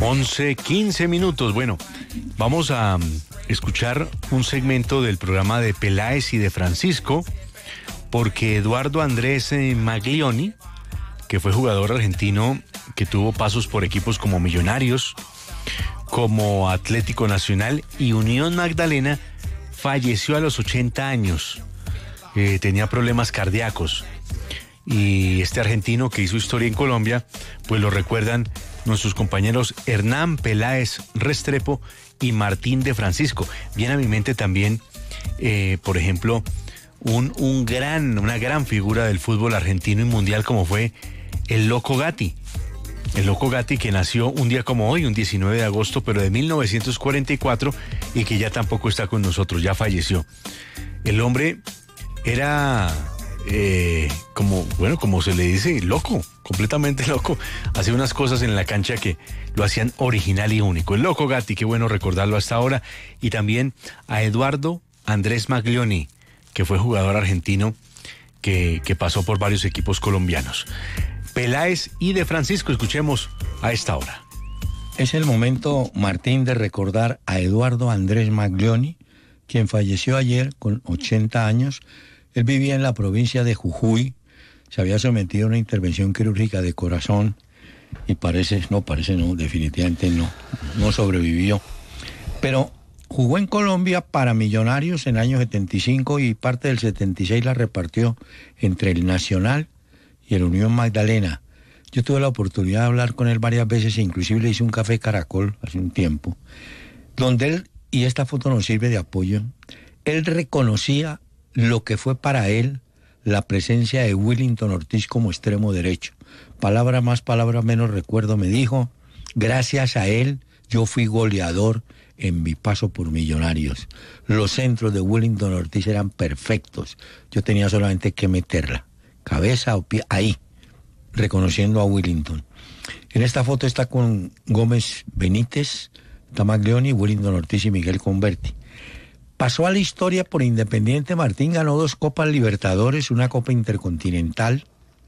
11:15. Bueno, vamos a escuchar un segmento del programa de Peláez y de Francisco, porque Eduardo Andrés Maglioni, que fue jugador argentino que tuvo pasos por equipos como Millonarios, como Atlético Nacional y Unión Magdalena, falleció a los 80 años. Tenía problemas cardíacos. Y este argentino que hizo historia en Colombia, pues lo recuerdan nuestros compañeros Hernán Peláez Restrepo y Martín de Francisco. Viene a mi mente también, por ejemplo, una gran figura del fútbol argentino y mundial como fue el Loco Gatti. El Loco Gatti, que nació un día como hoy, un 19 de agosto, pero de 1944, y que ya tampoco está con nosotros, ya falleció. El hombre era, como se le dice, loco, completamente loco. Hacía unas cosas en la cancha que lo hacían original y único. El Loco Gatti, qué bueno recordarlo hasta ahora. Y también a Eduardo Andrés Maglioni, que fue jugador argentino que pasó por varios equipos colombianos. Peláez y de Francisco, escuchemos a esta hora. Es el momento, Martín, de recordar a Eduardo Andrés Maglioni, quien falleció ayer con 80 años. Él vivía en la provincia de Jujuy, se había sometido a una intervención quirúrgica de corazón y definitivamente no sobrevivió. Pero jugó en Colombia para Millonarios en el año 75 y parte del 76 la repartió entre el Nacional y el Unión Magdalena. Yo tuve la oportunidad de hablar con él varias veces e inclusive le hice un café Caracol hace un tiempo, donde él, y esta foto nos sirve de apoyo, él reconocía lo que fue para él la presencia de Willington Ortiz como extremo derecho. Palabra más, palabra menos, recuerdo, me dijo, gracias a él yo fui goleador en mi paso por Millonarios. Los centros de Willington Ortiz eran perfectos, yo tenía solamente que meterla, cabeza o pie, ahí, reconociendo a Willington. En esta foto está con Gómez Benítez, está Maglioni, Willington Ortiz y Miguel Converti. Pasó a la historia por Independiente. Martín ganó 2 Copas Libertadores, una Copa Intercontinental,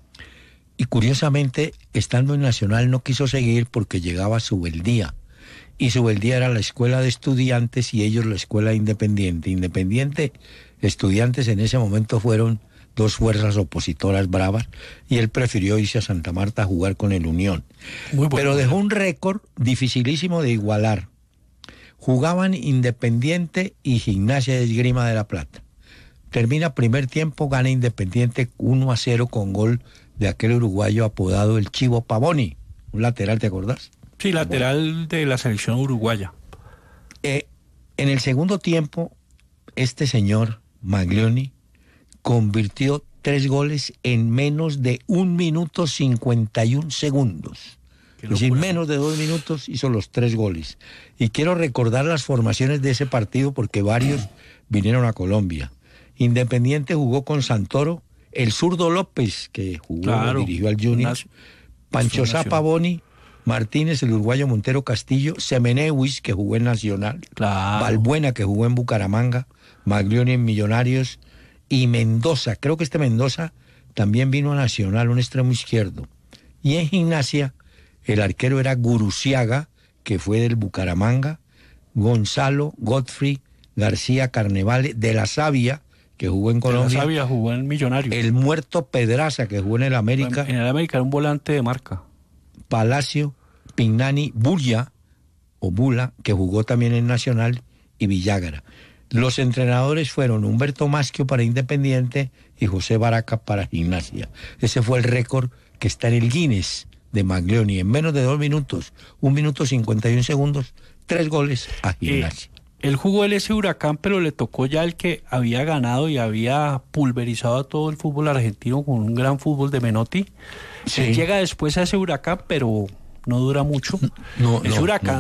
y curiosamente, estando en Nacional no quiso seguir porque llegaba Subeldía, y Subeldía era la escuela de estudiantes y ellos la escuela Independiente. Independiente, estudiantes en ese momento fueron 2 fuerzas opositoras bravas, y él prefirió irse a Santa Marta a jugar con el Unión. Muy bueno. Pero dejó un récord dificilísimo de igualar. Jugaban Independiente y Gimnasia de Esgrima de La Plata. Termina primer tiempo, gana Independiente 1-0 con gol de aquel uruguayo apodado el Chivo Pavoni, un lateral, ¿te acordás? Sí, lateral de la selección uruguaya. En el segundo tiempo, este señor Maglioni convirtió 3 goles en menos de 1 minuto 51 segundos. Es decir, menos de 2 minutos hizo los 3 goles. Y quiero recordar las formaciones de ese partido porque varios vinieron a Colombia. Independiente jugó con Santoro, el zurdo López, que jugó, dirigió al Junior, Pancho Zapa Boni, Martínez, el uruguayo Montero Castillo, Semenewis, que jugó en Nacional, Balbuena, que jugó en Bucaramanga, Maglioni en Millonarios, y Mendoza. Creo que este Mendoza también vino a Nacional, un extremo izquierdo. Y en Gimnasia, el arquero era Guruciaga, que fue del Bucaramanga, Gonzalo Godfrey García Carnevale, de la Savia, que jugó en Colombia. De la Savia jugó en Millonarios. El muerto Pedraza, que jugó en el América. En el América era un volante de marca. Palacio, Pignani, Bula, que jugó también en Nacional, y Villagra. Los entrenadores fueron Humberto Maschio para Independiente y José Baraca para Gimnasia. Ese fue el récord que está en el Guinness de Maglioni. En menos de 2 minutos, 1 minuto 51 segundos, 3 goles a Gimnasia. Él jugó el ese Huracán, pero le tocó ya el que había ganado y había pulverizado a todo el fútbol argentino con un gran fútbol de Menotti. Sí. Él llega después a ese Huracán, pero no dura mucho. El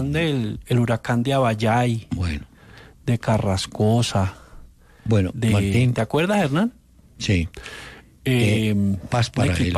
Huracán de Abayay. Bueno. De Carrascosa. Bueno, Martín. ¿Te acuerdas, Hernán? Sí. Paz para él.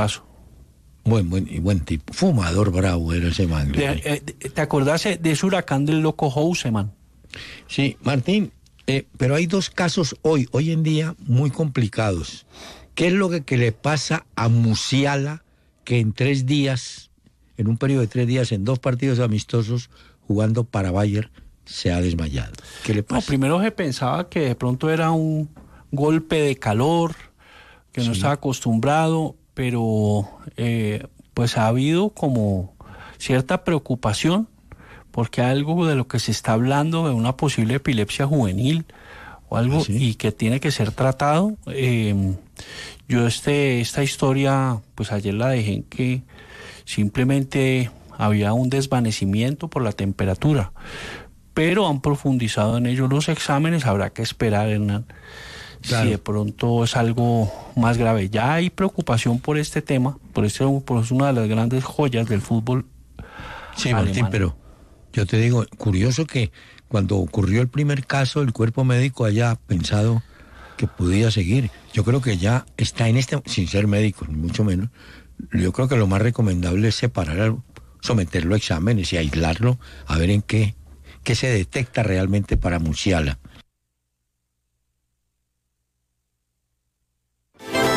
Buen tipo. Fumador bravo era ese man. ¿Te acordás de ese Huracán del Loco Houseman? Sí, Martín, pero hay 2 casos hoy en día muy complicados. ¿Qué es lo que le pasa a Musiala, que en 3 días en un periodo de 3 días, en 2 partidos amistosos, jugando para Bayern, se ha desmayado. ¿Qué le pasa? No, primero se pensaba que de pronto era un golpe de calor, que no estaba acostumbrado, pero pues ha habido como cierta preocupación, porque algo de lo que se está hablando de una posible epilepsia juvenil o algo y que tiene que ser tratado. Yo esta historia, pues ayer la dejé en que simplemente había un desvanecimiento por la temperatura, pero han profundizado en ello los exámenes, habrá que esperar, Hernán, si de pronto es algo más grave. Ya hay preocupación por este tema, por es una de las grandes joyas del fútbol. Sí, Martín, pero yo te digo, curioso que cuando ocurrió el primer caso, el cuerpo médico haya pensado que podía seguir. Yo creo que ya está en sin ser médico, ni mucho menos, yo creo que lo más recomendable es someterlo a exámenes y aislarlo, a ver en qué se detecta realmente para Musiala.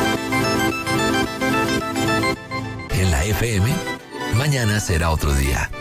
En la FM, mañana será otro día.